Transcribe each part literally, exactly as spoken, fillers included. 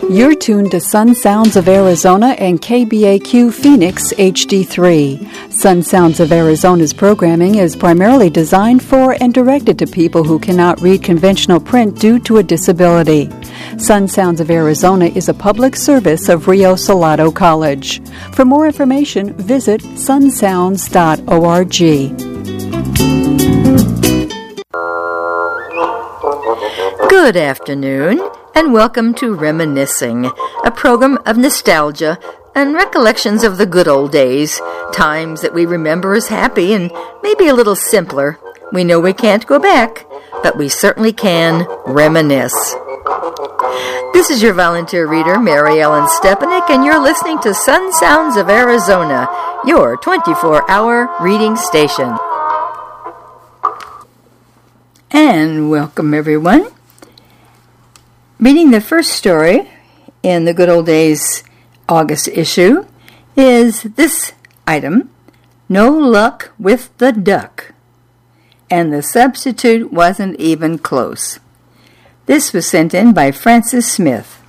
You're tuned to Sun Sounds of Arizona and K B A Q Phoenix H D three. Sun Sounds of Arizona's programming is primarily designed for and directed to people who cannot read conventional print due to a disability. Sun Sounds of Arizona is a public service of Rio Salado College. For more information, visit sun sounds dot org. Good afternoon, and welcome to Reminiscing, a program of nostalgia and recollections of the good old days, times that we remember as happy and maybe a little simpler. We know we can't go back, but we certainly can reminisce. This is your volunteer reader, Mary Ellen Stepanek, and you're listening to Sun Sounds of Arizona, your twenty-four hour reading station. And welcome, everyone. Reading the first story in the Good Old Days August issue is this item, No Luck with the Duck. And the substitute wasn't even close. This was sent in by Francis Smith.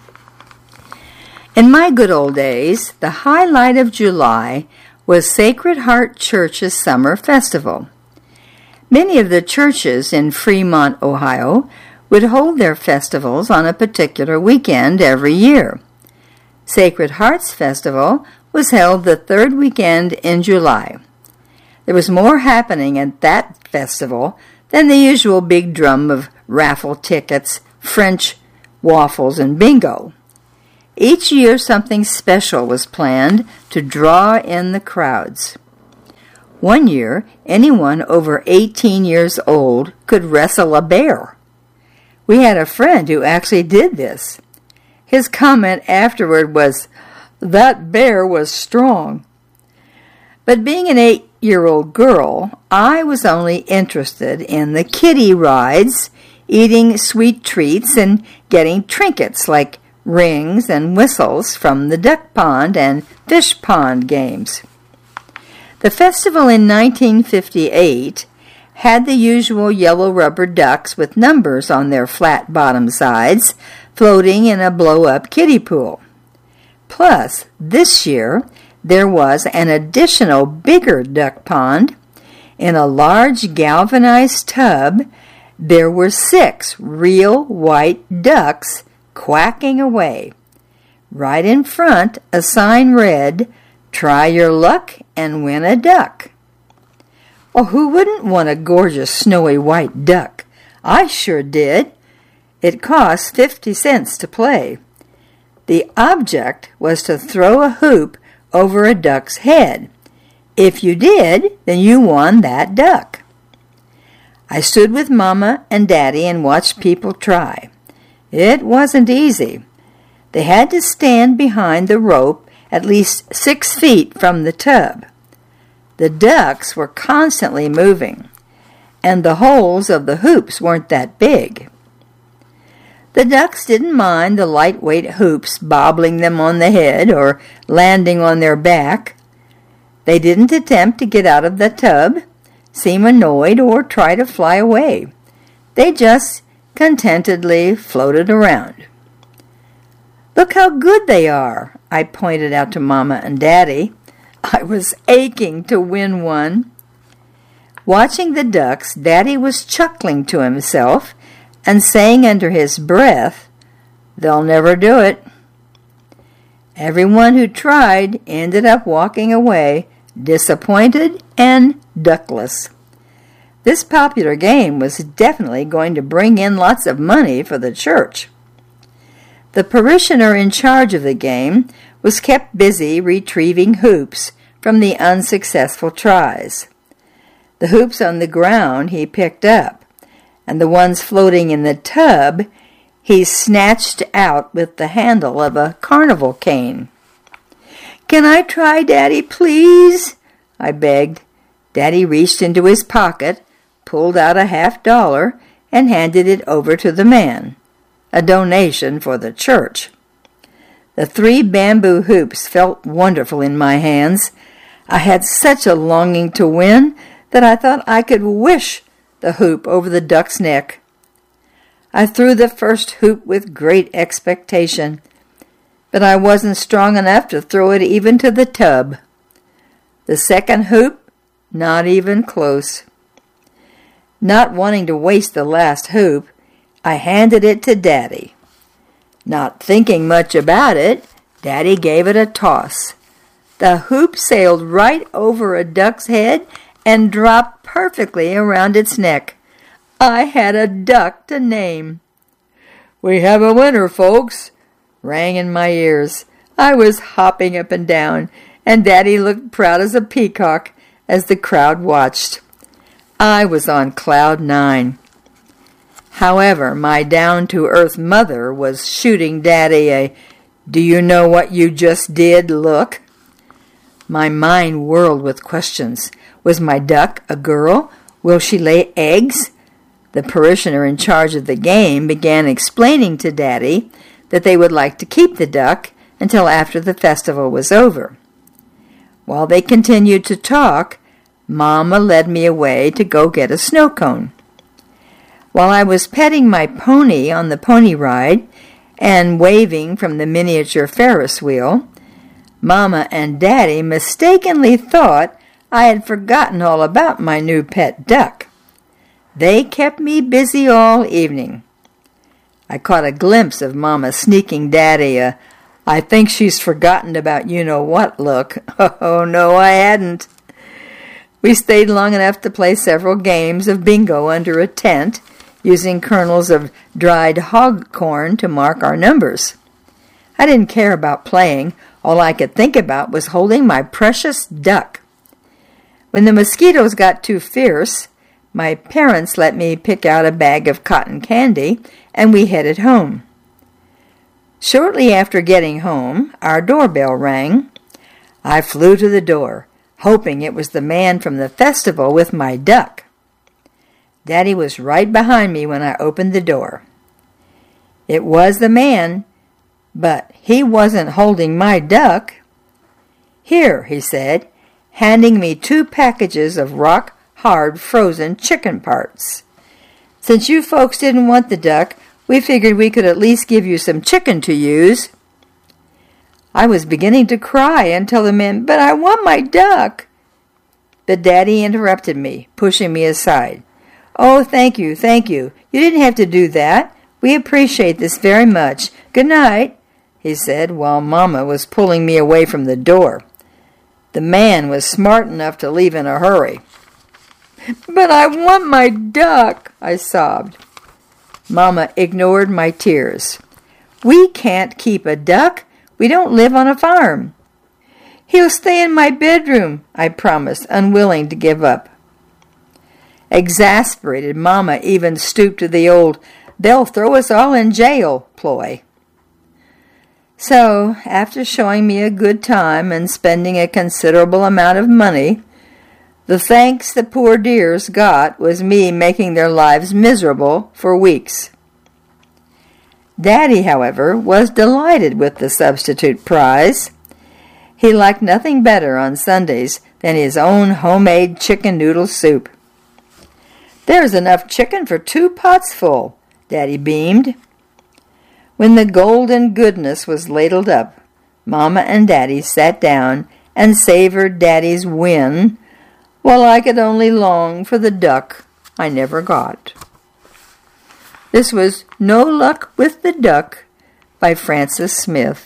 In my good old days, the highlight of July was Sacred Heart Church's summer festival. Many of the churches in Fremont, Ohio, would hold their festivals on a particular weekend every year. Sacred Heart's Festival was held the third weekend in July. There was more happening at that festival than the usual big drum of raffle tickets, French waffles, and bingo. Each year something special was planned to draw in the crowds. One year, anyone over eighteen years old could wrestle a bear. We had a friend who actually did this. His comment afterward was, "That bear was strong." But being an eight-year-old girl, I was only interested in the kiddie rides, eating sweet treats, and getting trinkets like rings and whistles from the duck pond and fish pond games. The festival in nineteen fifty-eight had the usual yellow rubber ducks with numbers on their flat bottom sides floating in a blow-up kiddie pool. Plus, this year, there was an additional bigger duck pond. In a large galvanized tub, there were six real white ducks quacking away. Right in front, a sign read, "Try your luck and win a duck." Well, who wouldn't want a gorgeous snowy white duck? I sure did. It cost fifty cents to play. The object was to throw a hoop over a duck's head. If you did, then you won that duck. I stood with Mama and Daddy and watched people try. It wasn't easy. They had to stand behind the rope at least six feet from the tub. The ducks were constantly moving, and the holes of the hoops weren't that big. The ducks didn't mind the lightweight hoops bobbling them on the head or landing on their back. They didn't attempt to get out of the tub, seem annoyed, or try to fly away. They just contentedly floated around. "Look how good they are," I pointed out to Mama and Daddy. I was aching to win one. Watching the ducks, Daddy was chuckling to himself and saying under his breath, "They'll never do it." Everyone who tried ended up walking away, disappointed and duckless. This popular game was definitely going to bring in lots of money for the church. The parishioner in charge of the game was kept busy retrieving hoops from the unsuccessful tries. The hoops on the ground he picked up, and the ones floating in the tub he snatched out with the handle of a carnival cane. "Can I try, Daddy, please?" I begged. Daddy reached into his pocket, pulled out a half dollar, and handed it over to the man, a donation for the church. The three bamboo hoops felt wonderful in my hands. I had such a longing to win that I thought I could wish the hoop over the duck's neck. I threw the first hoop with great expectation. but I wasn't strong enough to throw it even to the tub. The second hoop, not even close. Not wanting to waste the last hoop, I handed it to Daddy. Not thinking much about it, Daddy gave it a toss. The hoop sailed right over a duck's head and dropped perfectly around its neck. I had a duck to name. "We have a winner, folks," rang in my ears. I was hopping up and down, and Daddy looked proud as a peacock as the crowd watched. I was on cloud nine. However, my down-to-earth mother was shooting Daddy a "Do you know what you just did?" look. My mind whirled with questions. Was my duck a girl? Will she lay eggs? The parishioner in charge of the game began explaining to Daddy that they would like to keep the duck until after the festival was over. While they continued to talk, Mama led me away to go get a snow cone. While I was petting my pony on the pony ride and waving from the miniature Ferris wheel, Mama and Daddy mistakenly thought I had forgotten all about my new pet duck. They kept me busy all evening. I caught a glimpse of Mama sneaking Daddy a "I think she's forgotten about you-know-what" look. Oh, no, I hadn't. We stayed long enough to play several games of bingo under a tent, using kernels of dried hog corn to mark our numbers. I didn't care about playing. All I could think about was holding my precious duck. When the mosquitoes got too fierce, my parents let me pick out a bag of cotton candy, and we headed home. Shortly after getting home, our doorbell rang. I flew to the door, hoping it was the man from the festival with my duck. Daddy was right behind me when I opened the door. It was the man, but he wasn't holding my duck. "Here," he said, handing me two packages of rock-hard frozen chicken parts. "Since you folks didn't want the duck, we figured we could at least give you some chicken to use." I was beginning to cry and tell the man, "But I want my duck." But Daddy interrupted me, pushing me aside. "Oh, thank you, thank you. You didn't have to do that. We appreciate this very much. Good night," he said, while Mama was pulling me away from the door. The man was smart enough to leave in a hurry. "But I want my duck," I sobbed. Mama ignored my tears. "We can't keep a duck. We don't live on a farm." "He'll stay in my bedroom," I promised, unwilling to give up. Exasperated, Mama even stooped to the old "they'll throw us all in jail" ploy. So, after showing me a good time and spending a considerable amount of money, the thanks the poor dears got was me making their lives miserable for weeks. Daddy, however, was delighted with the substitute prize. He liked nothing better on Sundays than his own homemade chicken noodle soup. "There's enough chicken for two pots full," Daddy beamed. When the golden goodness was ladled up, Mama and Daddy sat down and savored Daddy's win, while I could only long for the duck I never got. This was No Luck with the Duck by Frances Smith.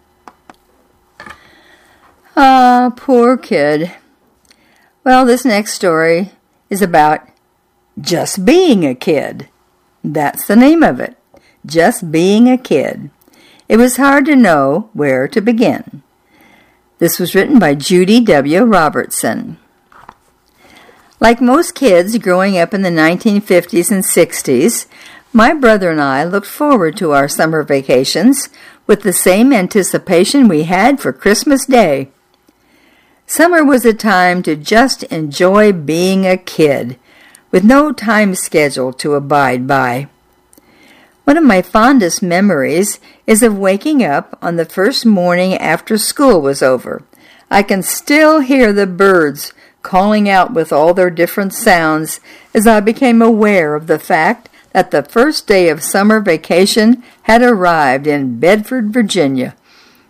Ah, poor kid. Well, this next story is about just being a kid. That's the name of it. Just being a kid. It was hard to know where to begin. This was written by Judy W. Robertson. Like most kids growing up in the nineteen fifties and sixties, my brother and I looked forward to our summer vacations with the same anticipation we had for Christmas Day. Summer was a time to just enjoy being a kid, with no time schedule to abide by. One of my fondest memories is of waking up on the first morning after school was over. I can still hear the birds calling out with all their different sounds as I became aware of the fact that the first day of summer vacation had arrived in Bedford, Virginia.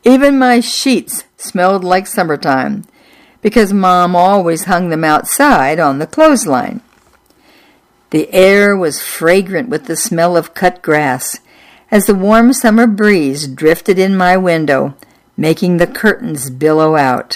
Even my sheets smelled like summertime, because Mom always hung them outside on the clothesline. The air was fragrant with the smell of cut grass as the warm summer breeze drifted in my window, making the curtains billow out.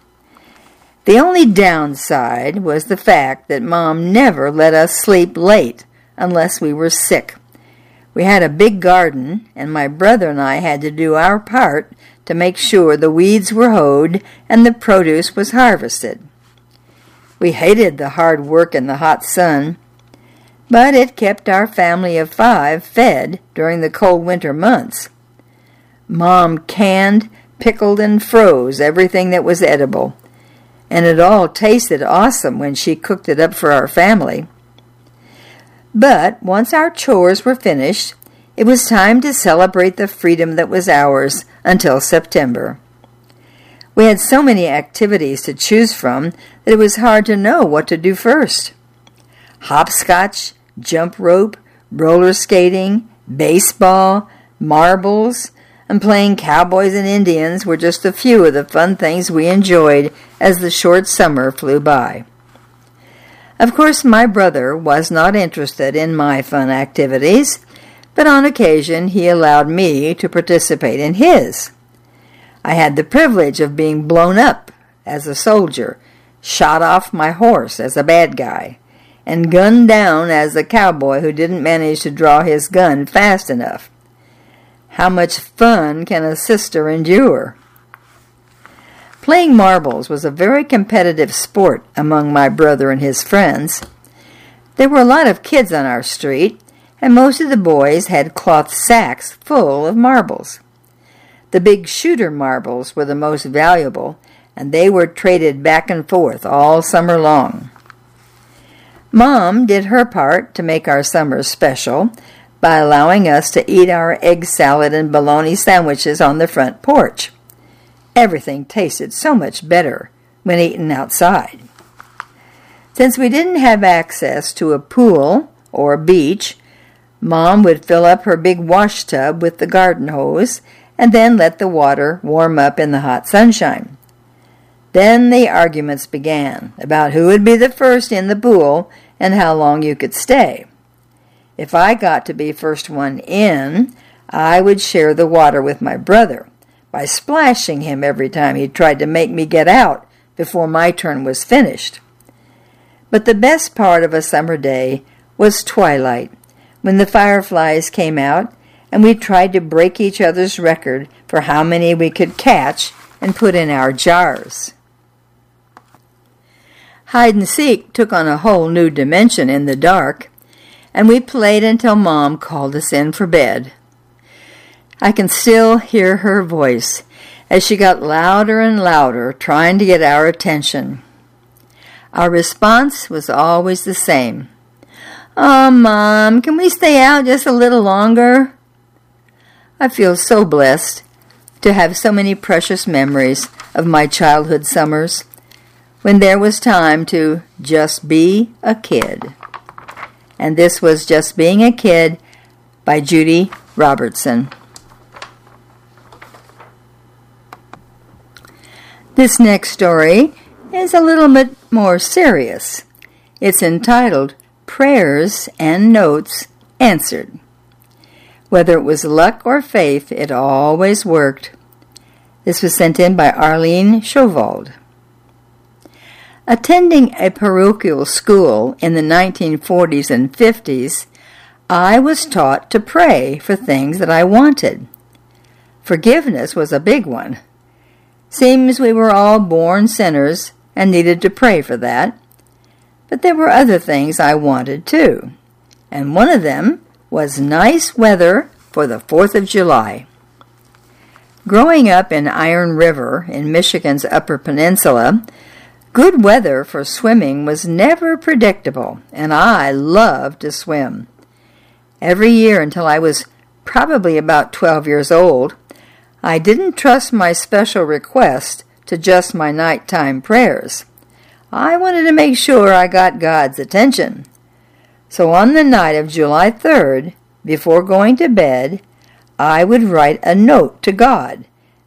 The only downside was the fact that Mom never let us sleep late unless we were sick. We had a big garden, and my brother and I had to do our part to make sure the weeds were hoed and the produce was harvested. We hated the hard work in the hot sun, but it kept our family of five fed during the cold winter months. Mom canned, pickled, and froze everything that was edible, and it all tasted awesome when she cooked it up for our family. But once our chores were finished, it was time to celebrate the freedom that was ours until September. We had so many activities to choose from that it was hard to know what to do first. Hopscotch, jump rope, roller skating, baseball, marbles, and playing cowboys and Indians were just a few of the fun things we enjoyed as the short summer flew by. Of course, my brother was not interested in my fun activities, but on occasion he allowed me to participate in his. I had the privilege of being blown up as a soldier, shot off my horse as a bad guy, and gunned down as a cowboy who didn't manage to draw his gun fast enough. How much fun can a sister endure? Playing marbles was a very competitive sport among my brother and his friends. There were a lot of kids on our street, and most of the boys had cloth sacks full of marbles. The big shooter marbles were the most valuable, and they were traded back and forth all summer long. Mom did her part to make our summers special by allowing us to eat our egg salad and bologna sandwiches on the front porch. Everything tasted so much better when eaten outside. Since we didn't have access to a pool or a beach, Mom would fill up her big wash tub with the garden hose and then let the water warm up in the hot sunshine. Then the arguments began about who would be the first in the pool and how long you could stay. If I got to be first one in, I would share the water with my brother by splashing him every time he tried to make me get out before my turn was finished. But the best part of a summer day was twilight, when the fireflies came out and we tried to break each other's record for how many we could catch and put in our jars. Hide and seek took on a whole new dimension in the dark, and we played until Mom called us in for bed. I can still hear her voice as she got louder and louder, trying to get our attention. Our response was always the same. "Oh, Mom, can we stay out just a little longer?" I feel so blessed to have so many precious memories of my childhood summers when there was time to just be a kid. And this was Just Being a Kid by Judy Robertson. This next story is a little bit more serious. It's entitled Prayers and Notes Answered. Whether it was luck or faith, it always worked. This was sent in by Arlene Chauvald. Attending a parochial school in the nineteen forties and fifties, I was taught to pray for things that I wanted. Forgiveness was a big one. Seems we were all born sinners and needed to pray for that. But there were other things I wanted too, and one of them was nice weather for the fourth of July. Growing up in Iron River in Michigan's Upper Peninsula, good weather for swimming was never predictable, and I loved to swim. Every year until I was probably about twelve years old, I didn't trust my special request to just my nighttime prayers. I wanted to make sure I got God's attention. So on the night of July third, before going to bed, I would write a note to God,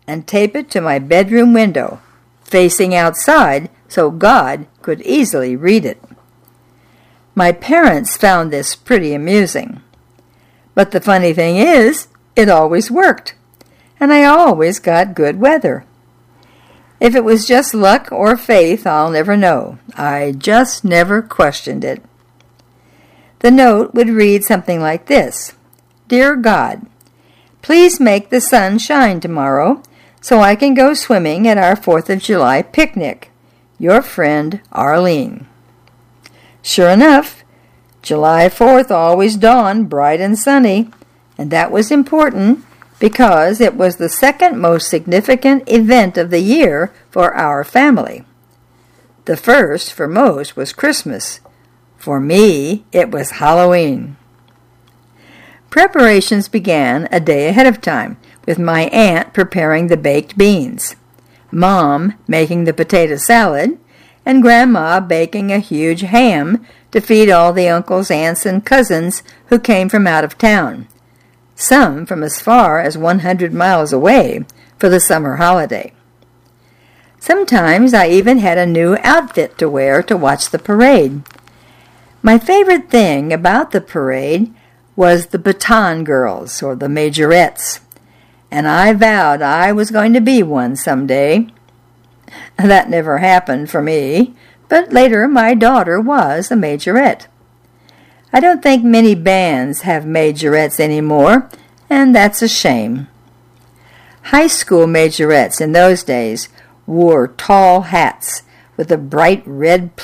and tape it to my bedroom window, facing outside so God could easily read it. My parents found this pretty amusing. But the funny thing is, it always worked, and I always got good weather. If it was just luck or faith, I'll never know. I just never questioned it. The note would read something like this: Dear God, please make the sun shine tomorrow so I can go swimming at our fourth of July picnic. Your friend, Arlene. Sure enough, July fourth always dawned bright and sunny, and that was important because it was the second most significant event of the year for our family. The first for most was Christmas. For me, it was Halloween. Preparations began a day ahead of time, with my aunt preparing the baked beans, Mom making the potato salad, and Grandma baking a huge ham to feed all the uncles, aunts, and cousins who came from out of town, some from as far as one hundred miles away for the summer holiday. Sometimes I even had a new outfit to wear to watch the parade. My favorite thing about the parade was the baton girls, or the majorettes, and I vowed I was going to be one someday. That never happened for me, but later my daughter was a majorette. I don't think many bands have majorettes anymore, and that's a shame. High school majorettes in those days wore tall hats with a bright red